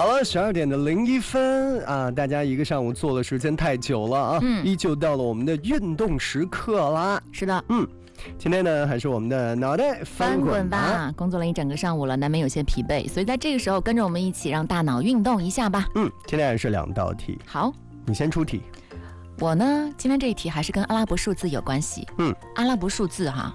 好了，12:01啊，大家一个上午坐的时间太久了啊，依旧到了我们的运动时刻啦。 是的， 今天呢，还是我们的脑袋翻滚吧。 工作了一整个上午了，难免有些疲惫，所以在这个时候跟着我们一起让大脑运动一下吧。 今天还是2道题。 好， 你先出题。 我呢，今天这一题还是跟阿拉伯数字有关系。阿拉伯数字哈，